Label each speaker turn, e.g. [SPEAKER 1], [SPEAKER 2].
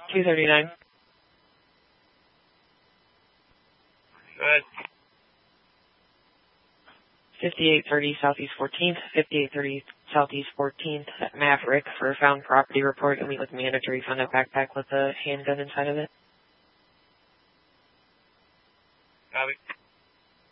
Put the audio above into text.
[SPEAKER 1] 239.
[SPEAKER 2] Go ahead.
[SPEAKER 1] 5830 Southeast 14th, 5830 Southeast 14th, Maverick for a found property report. And meet with mandatory found a backpack with a handgun inside of it.
[SPEAKER 2] Copy.